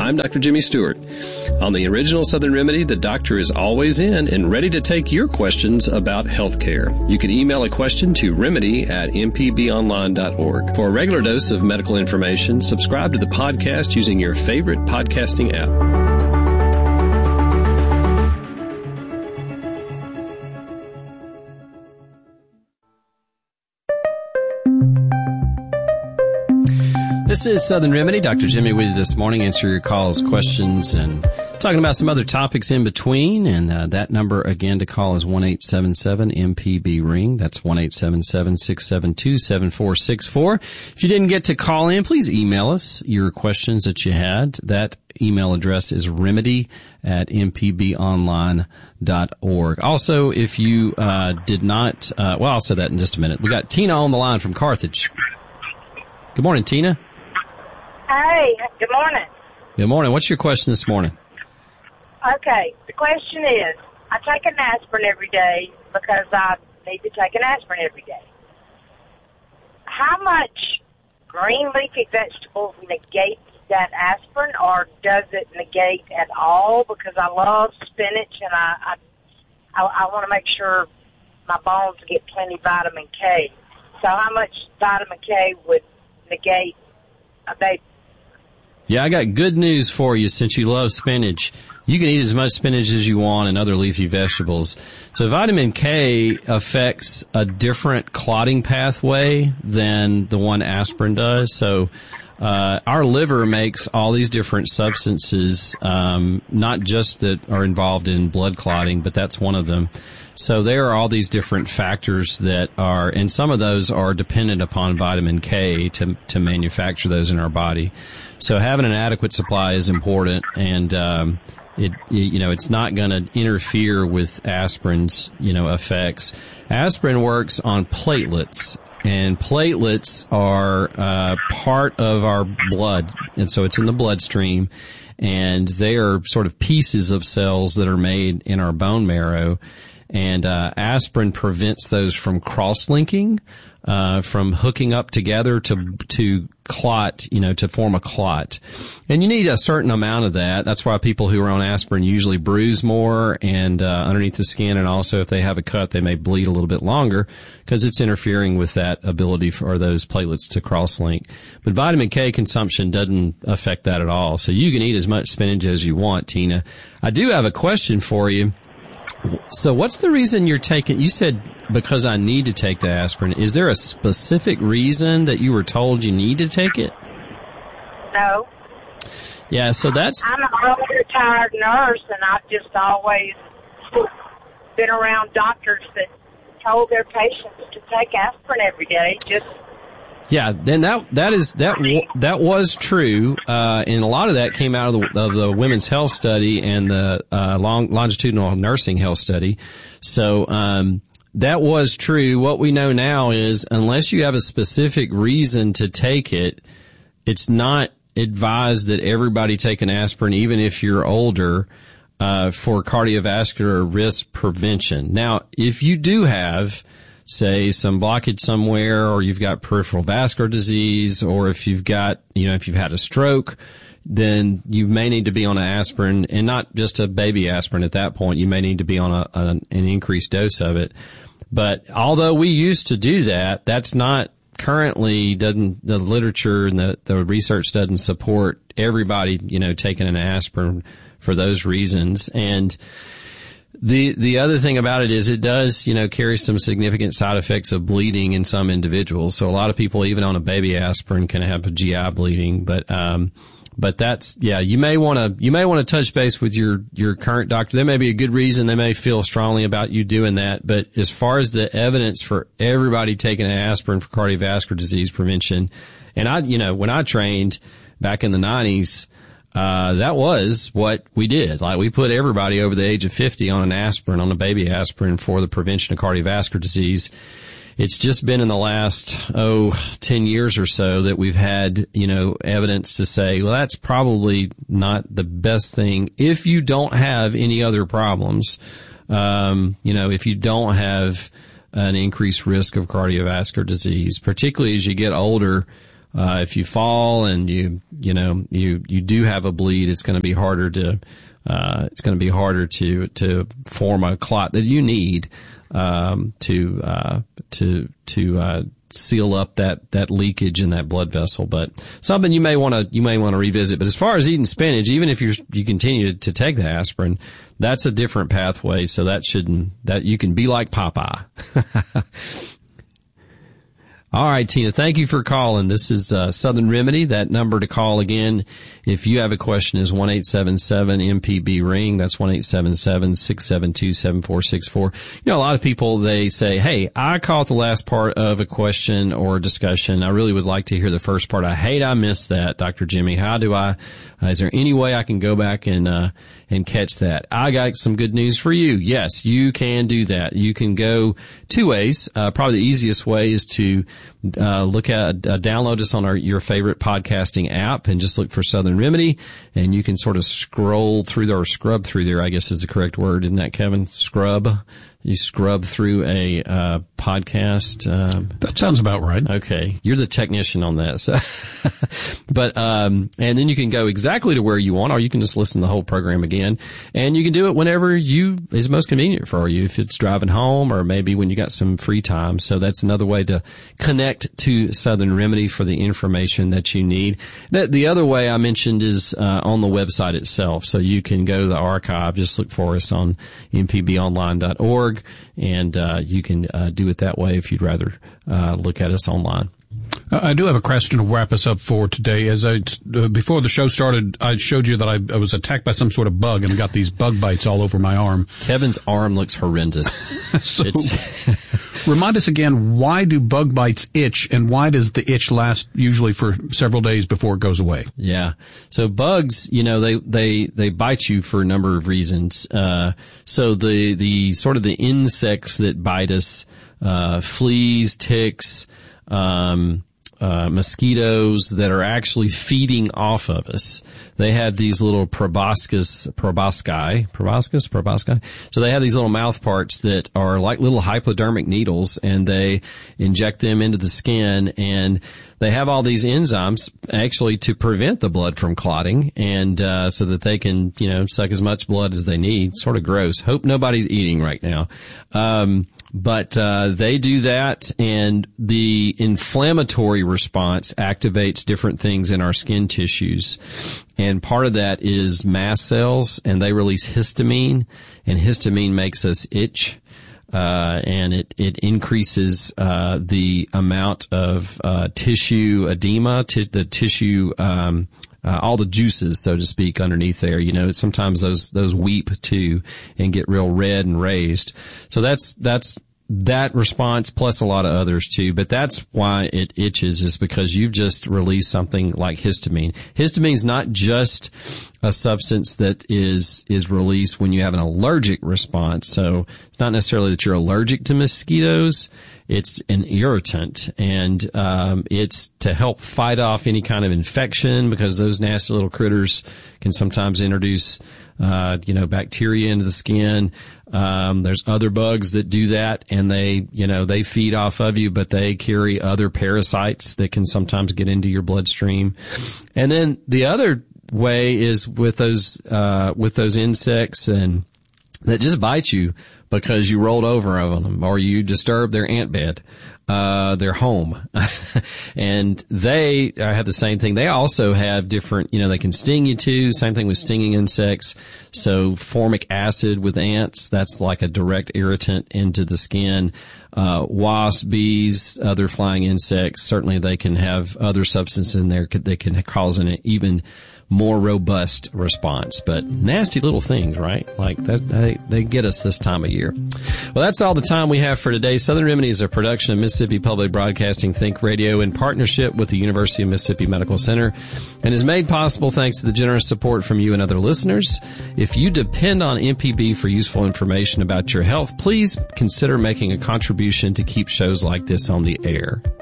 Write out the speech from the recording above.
I'm Dr. Jimmy Stewart. On the original Southern Remedy, the doctor is always in and ready to take your questions about healthcare. You can email a question to remedy@mpbonline.org. For a regular dose of medical information, subscribe to the podcast using your favorite podcasting app. This is Southern Remedy. Dr. Jimmy with you this morning. Answer your calls, questions, and talking about some other topics in between. And that number again to call is 1-877-MPB-RING. That's 1-877-672-7464. If you didn't get to call in, please email us your questions that you had. That email address is remedy@mpbonline.org. Also, if you did not, I'll say that in just a minute. We got Tina on the line from Carthage. Good morning, Tina. Hey, good morning. Good morning. What's your question this morning? Okay, the question is, I take an aspirin every day because I need to take an aspirin every day. How much green leafy vegetables negate that aspirin, or does it negate at all? Because I love spinach, and I want to make sure my bones get plenty of vitamin K. So how much vitamin K would negate a baby? Yeah, I got good news for you since you love spinach. You can eat as much spinach as you want and other leafy vegetables. So vitamin K affects a different clotting pathway than the one aspirin does. So our liver makes all these different substances, not just that are involved in blood clotting, but that's one of them. So there are all these different factors that are, and some of those are dependent upon vitamin K to manufacture those in our body. So having an adequate supply is important, and it's not going to interfere with aspirin's effects. Aspirin works on platelets, and platelets are part of our blood, and so it's in the bloodstream, and they are sort of pieces of cells that are made in our bone marrow. And aspirin prevents those from cross-linking, from hooking up together to clot, to form a clot. And you need a certain amount of that. That's why people who are on aspirin usually bruise more and underneath the skin, and also if they have a cut, they may bleed a little bit longer because it's interfering with that ability for those platelets to cross-link. But vitamin K consumption doesn't affect that at all. So you can eat as much spinach as you want, Tina. I do have a question for you. So what's the reason you're taking, you said because I need to take the aspirin. Is there a specific reason that you were told you need to take it? No. Yeah, so I'm an old retired nurse, and I've just always been around doctors that told their patients to take aspirin every day. Yeah, then that was true, and a lot of that came out of the Women's Health Study and the longitudinal nursing health study. So that was true. What we know now is unless you have a specific reason to take it, it's not advised that everybody take an aspirin, even if you're older, for cardiovascular risk prevention. Now, if you do have, say, some blockage somewhere, or you've got peripheral vascular disease, or if you've got, if you've had a stroke, then you may need to be on an aspirin, and not just a baby aspirin at that point. You may need to be on an increased dose of it. But although we used to do that, that's not currently, the literature and the research doesn't support everybody, taking an aspirin for those reasons. And the other thing about it is it does, carry some significant side effects of bleeding in some individuals. So a lot of people, even on a baby aspirin, can have a GI bleeding. But that's, you may want to touch base with your current doctor. There may be a good reason. They may feel strongly about you doing that. But as far as the evidence for everybody taking an aspirin for cardiovascular disease prevention, and when I trained back in the 90s, that was what we did. Like, we put everybody over the age of 50 on an aspirin, on a baby aspirin, for the prevention of cardiovascular disease. It's just been in the last, 10 years or so that we've had, evidence to say, well, that's probably not the best thing if you don't have any other problems. If you don't have an increased risk of cardiovascular disease, particularly as you get older, if you fall and you do have a bleed, it's going to be harder to form a clot that you need, to seal up that leakage in that blood vessel. But something you may want to revisit. But as far as eating spinach, even if you continue to take the aspirin, that's a different pathway. So that you can be like Popeye. All right, Tina, thank you for calling. This is Southern Remedy. That number to call again, if you have a question, is 1-877-MPB-RING. That's 1-877-672-7464. A lot of people, they say, hey, I caught the last part of a question or discussion. I really would like to hear the first part. I missed that, Dr. Jimmy. How do is there any way I can go back and catch that? I got some good news for you. Yes, you can do that. You can go two ways. Probably the easiest way is to download us on your favorite podcasting app and just look for Southern Remedy, and you can sort of scroll through there, or scrub through there, I guess is the correct word. Isn't that, Kevin? Scrub. You scrub through a podcast. That sounds about right. Okay, you're the technician on that. So, but and then you can go exactly to where you want, or you can just listen to the whole program again, and you can do it whenever is most convenient for you. If it's driving home, or maybe when you got some free time. So that's another way to connect to Southern Remedy for the information that you need. The other way I mentioned is on the website itself. So you can go to the archive. Just look for us on mpbonline.org. And you can do it that way if you'd rather look at us online. I do have a question to wrap us up for today. As before the show started, I showed you that I was attacked by some sort of bug and got these bug bites all over my arm. Kevin's arm looks horrendous. Remind us again, why do bug bites itch, and why does the itch last usually for several days before it goes away? Yeah. So bugs, they bite you for a number of reasons. So the sort of the insects that bite us, fleas, ticks, mosquitoes that are actually feeding off of us. They have these little proboscis. So they have these little mouth parts that are like little hypodermic needles, and they inject them into the skin, and they have all these enzymes actually to prevent the blood from clotting, and so that they can, suck as much blood as they need. Sort of gross. Hope nobody's eating right now. But they do that, and the inflammatory response activates different things in our skin tissues. And part of that is mast cells, and they release histamine, and histamine makes us itch. And it increases the amount of tissue edema, the tissue all the juices, so to speak, underneath there. Sometimes those weep too and get real red and raised. So that's that response, plus a lot of others too. But that's why it itches, is because you've just released something like histamine. Histamine is not just a substance that is released when you have an allergic response. So it's not necessarily that you're allergic to mosquitoes. It's an irritant, and it's to help fight off any kind of infection, because those nasty little critters can sometimes introduce bacteria into the skin. There's other bugs that do that, and they feed off of you, but they carry other parasites that can sometimes get into your bloodstream. And then the other way is with those insects and that just bite you because you rolled over on them, or you disturbed their ant bed, their home. And they have the same thing. They also have different, they can sting you too. Same thing with stinging insects. So formic acid with ants, that's like a direct irritant into the skin. Wasps, bees, other flying insects, certainly they can have other substances in there that can cause an even more robust response. But nasty little things, right? Like that, they get us this time of year. Well, that's all the time we have for today. Southern Remedy is a production of Mississippi Public Broadcasting Think Radio in partnership with the University of Mississippi Medical Center, and is made possible thanks to the generous support from you and other listeners. If you depend on MPB for useful information about your health, please consider making a contribution to keep shows like this on the air.